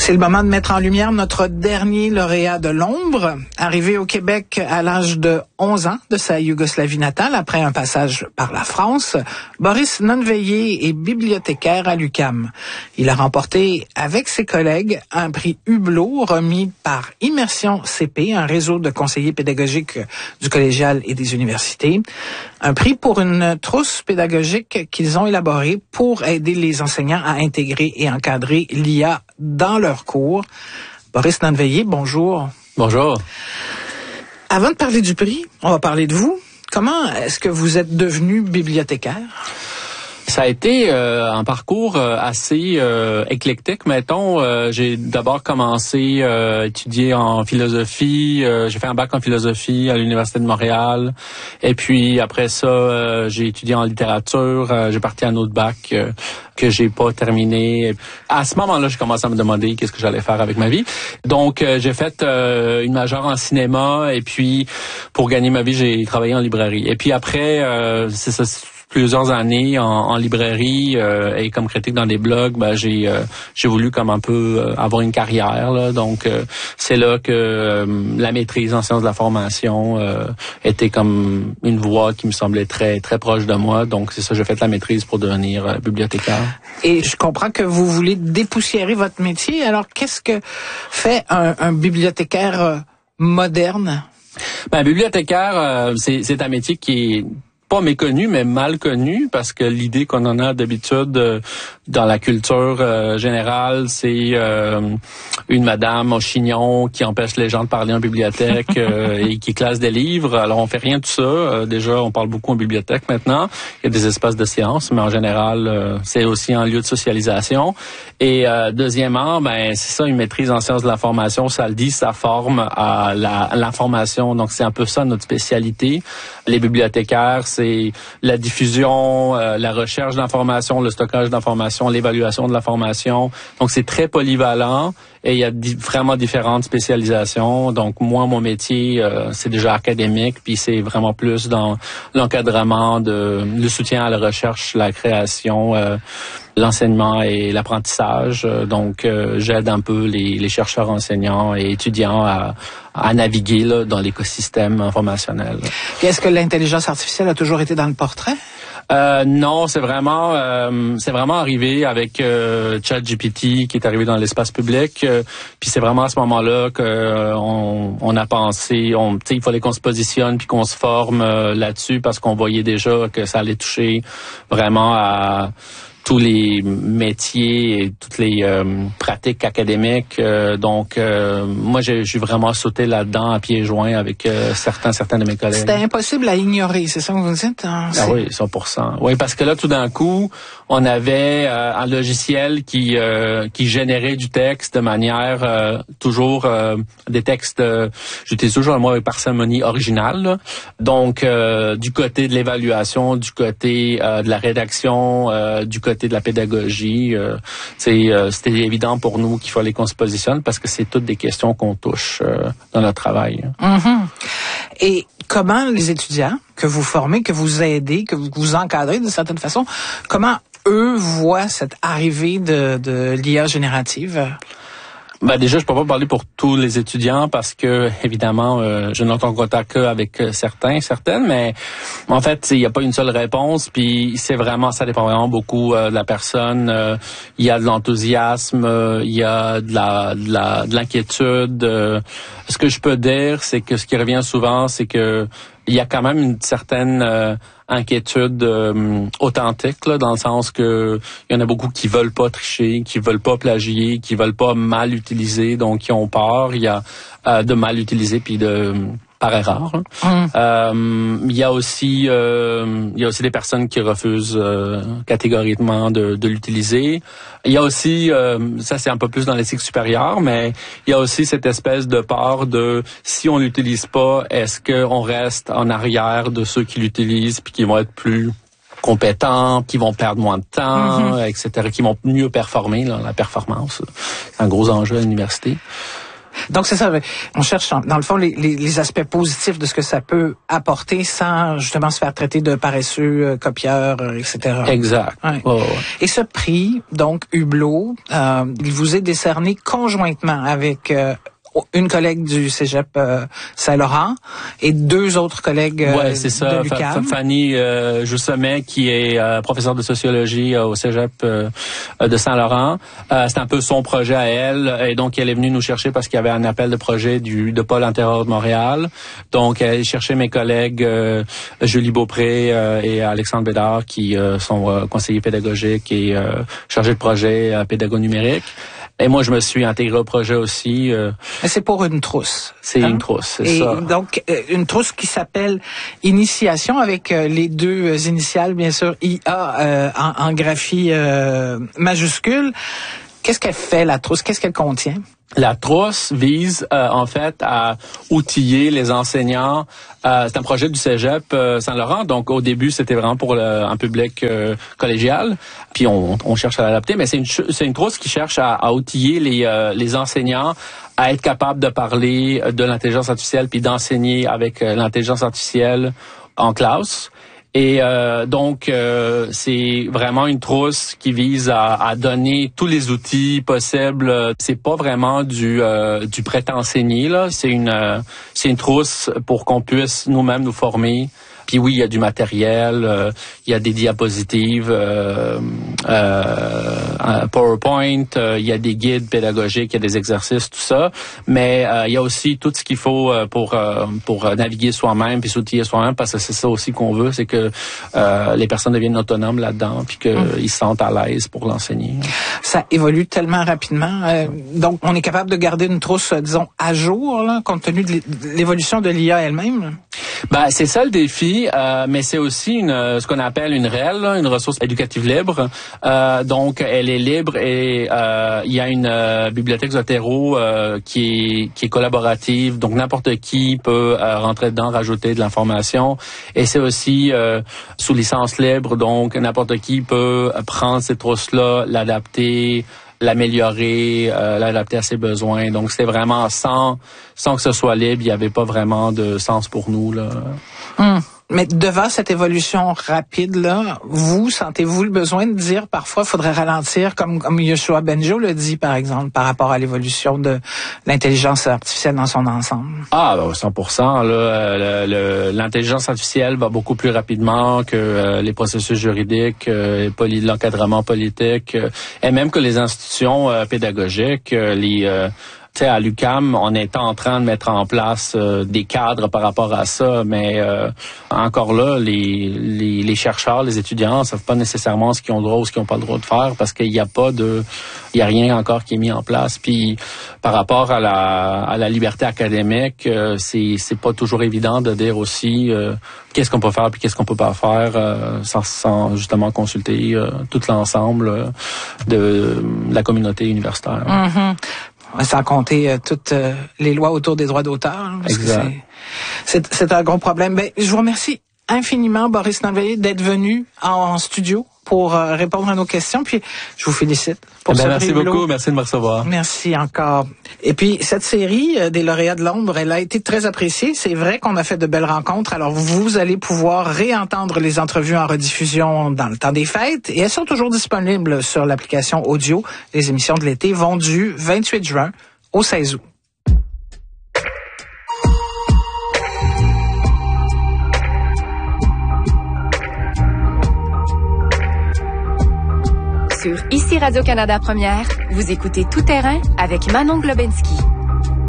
C'est le moment de mettre en lumière notre dernier lauréat de l'ombre, arrivé au Québec à l'âge de 11 ans de sa Yougoslavie natale après un passage par la France. Boris Nonveillé est bibliothécaire à l'UQAM. Il a remporté avec ses collègues un prix Hublot remis par Immersion CP, un réseau de conseillers pédagogiques du collégial et des universités. Un prix pour une trousse pédagogique qu'ils ont élaborée pour aider les enseignants à intégrer et encadrer l'IA dans leurs cours. Boris Nonveillé, bonjour. Bonjour. Avant de parler du prix, on va parler de vous. Comment est-ce que vous êtes devenu bibliothécaire? Ça a été un parcours assez éclectique, mettons. J'ai d'abord commencé à étudier en philosophie. J'ai fait un bac en philosophie à l'Université de Montréal. Et puis après ça, j'ai étudié en littérature. J'ai parti à un autre bac que j'ai pas terminé. À ce moment-là, j'ai commencé à me demander qu'est-ce que j'allais faire avec ma vie. Donc, j'ai fait une majeure en cinéma. Et puis, pour gagner ma vie, j'ai travaillé en librairie. Et puis après, c'est ça. Plusieurs années en librairie et comme critique dans des blogs, j'ai voulu comme un peu avoir une carrière là. Donc c'est là que la maîtrise en sciences de la formation était comme une voie qui me semblait très très proche de moi. Donc c'est ça, j'ai fait la maîtrise pour devenir bibliothécaire. Et je comprends que vous voulez dépoussiérer votre métier. Alors qu'est-ce que fait un bibliothécaire moderne? Bibliothécaire, c'est un métier qui est pas méconnu, mais mal connu, parce que l'idée qu'on en a d'habitude dans la culture générale, c'est une madame au chignon qui empêche les gens de parler en bibliothèque et qui classe des livres. Alors, on fait rien de tout ça. Déjà, on parle beaucoup en bibliothèque maintenant. Il y a des espaces de séance, mais en général, c'est aussi un lieu de socialisation. Et deuxièmement, c'est ça, une maîtrise en sciences de l'information, ça le dit, ça forme à l'information. Donc, c'est un peu ça notre spécialité. Les bibliothécaires, c'est la diffusion, la recherche d'informations, le stockage d'informations, l'évaluation de l'information. Donc, c'est très polyvalent et il y a vraiment différentes spécialisations. Donc, moi, mon métier, c'est déjà académique, puis c'est vraiment plus dans l'encadrement, le soutien à la recherche, la création, l'enseignement et l'apprentissage. Donc, j'aide un peu les chercheurs enseignants et étudiants à naviguer là, dans l'écosystème informationnel. Et est-ce que l'intelligence artificielle a toujours été dans le portrait? Non, c'est vraiment arrivé avec ChatGPT qui est arrivé dans l'espace public. Puis c'est vraiment à ce moment-là que on a pensé, il fallait qu'on se positionne puis qu'on se forme là-dessus parce qu'on voyait déjà que ça allait toucher vraiment à tous les métiers et toutes les pratiques académiques. Donc, moi, j'ai vraiment sauté là-dedans à pieds joints avec certains de mes collègues. C'était impossible à ignorer, c'est ça que vous dites? Hein? Ah oui, 100%. Oui, parce que là, tout d'un coup, on avait un logiciel qui générait du texte de manière toujours des textes. J'utilise toujours le mot avec parcimonie originale. Là. Donc, du côté de l'évaluation, du côté de la rédaction, du côté de la pédagogie, c'était évident pour nous qu'il fallait qu'on se positionne parce que c'est toutes des questions qu'on touche dans notre travail. Mm-hmm. Et comment les étudiants que vous formez, que vous aidez, que vous encadrez d'une certaine façon, comment eux voient cette arrivée de l'IA générative? Déjà, je peux pas parler pour tous les étudiants parce que, évidemment, je n'entends contact qu'avec certaines, mais en fait, il n'y a pas une seule réponse, puis ça dépend vraiment beaucoup de la personne. Il y a de l'enthousiasme, il y a de l'inquiétude. Ce que je peux dire, c'est que ce qui revient souvent, c'est que il y a quand même une certaine inquiétude authentique là, dans le sens que il y en a beaucoup qui veulent pas tricher, qui veulent pas plagier, qui veulent pas mal utiliser, donc qui ont peur. Il y a de mal utiliser puis de par erreur. Il y a aussi des personnes qui refusent catégoriquement de l'utiliser. Il y a aussi, ça c'est un peu plus dans l'éthique supérieure, mais il y a aussi cette espèce de peur de si on l'utilise pas, est-ce qu'on reste en arrière de ceux qui l'utilisent puis qui vont être plus compétents, qui vont perdre moins de temps, etc., qui vont mieux performer, là, la performance. C'est un gros enjeu à l'université. Donc c'est ça, on cherche dans le fond les aspects positifs de ce que ça peut apporter sans justement se faire traiter de paresseux, copieur, etc. Exact. Ouais. Oh, ouais. Et ce prix, donc Hublot, il vous est décerné conjointement avec une collègue du Cégep Saint-Laurent et 2 autres collègues c'est ça. de l'UQAM. Fanny Joussemet, qui est professeure de sociologie au Cégep de Saint-Laurent. C'est un peu son projet à elle. Et donc, elle est venue nous chercher parce qu'il y avait un appel de projet de Pôle antérieur de Montréal. Donc, elle est chercher mes collègues Julie Beaupré et Alexandre Bédard, qui sont conseillers pédagogiques et chargés de projet pédago numérique. Et moi, je me suis intégré au projet aussi. Mais c'est pour une trousse. C'est une trousse, c'est et ça. Donc, une trousse qui s'appelle Initiation, avec les 2 initiales, bien sûr, IA en graphie majuscule. Qu'est-ce qu'elle fait, la trousse? Qu'est-ce qu'elle contient? La trousse vise en fait à outiller les enseignants. C'est un projet du Cégep Saint-Laurent, donc au début c'était vraiment pour un public collégial. Puis on cherche à l'adapter, mais c'est une trousse qui cherche à outiller les enseignants à être capables de parler de l'intelligence artificielle puis d'enseigner avec l'intelligence artificielle en classe. Et donc, c'est vraiment une trousse qui vise à donner tous les outils possibles. C'est pas vraiment du prêt à enseigner, là. C'est une trousse pour qu'on puisse nous-mêmes nous former. Puis oui, il y a du matériel, il y a des diapositives, PowerPoint, il y a des guides pédagogiques, il y a des exercices, tout ça. Mais il y a aussi tout ce qu'il faut pour naviguer soi-même puis s'outiller soi-même, parce que c'est ça aussi qu'on veut, c'est que les personnes deviennent autonomes là-dedans puis qu'ils se sentent à l'aise pour l'enseigner. Ça évolue tellement rapidement. Donc, on est capable de garder une trousse, disons, à jour, là, compte tenu de l'évolution de l'IA elle-même, là? Ben, c'est ça le défi, mais c'est aussi ce qu'on appelle une REL, là, une ressource éducative libre. Donc, elle est libre et il y a une bibliothèque Zotero qui est collaborative. Donc, n'importe qui peut rentrer dedans, rajouter de l'information. Et c'est aussi sous licence libre, donc n'importe qui peut prendre cette trousse-là, l'adapter, l'améliorer, l'adapter à ses besoins. Donc, c'est vraiment sans que ce soit libre, il n'y avait pas vraiment de sens pour nous, là. Mais devant cette évolution rapide-là, vous sentez-vous le besoin de dire parfois il faudrait ralentir, comme Yoshua Bengio le dit, par exemple, par rapport à l'évolution de l'intelligence artificielle dans son ensemble? Ah, ben 100%. Là, l'intelligence artificielle va beaucoup plus rapidement que les processus juridiques, l'encadrement politique, et même que les institutions pédagogiques, tu sais, à l'UQAM, on est en train de mettre en place des cadres par rapport à ça, mais encore là, les chercheurs, les étudiants ne savent pas nécessairement ce qu'ils ont le droit ou ce qu'ils n'ont pas le droit de faire, parce qu'il n'y a rien encore qui est mis en place. Puis par rapport à la liberté académique, c'est pas toujours évident de dire aussi qu'est-ce qu'on peut faire puis qu'est-ce qu'on peut pas faire sans justement consulter tout l'ensemble de la communauté universitaire. Mm-hmm. Sans compter toutes les lois autour des droits d'auteur. Exact. C'est un gros problème. Ben, je vous remercie infiniment, Boris Nonveillé, d'être venu en studio pour répondre à nos questions. Puis, je vous félicite pour ce merci beaucoup. Merci de me recevoir. Merci encore. Et puis, cette série des lauréats de l'ombre, elle a été très appréciée. C'est vrai qu'on a fait de belles rencontres. Alors, vous allez pouvoir réentendre les entrevues en rediffusion dans le temps des fêtes. Et elles sont toujours disponibles sur l'application audio. Les émissions de l'été vont du 28 juin au 16 août. Sur Ici Radio-Canada Première, vous écoutez Tout terrain avec Manon Globensky.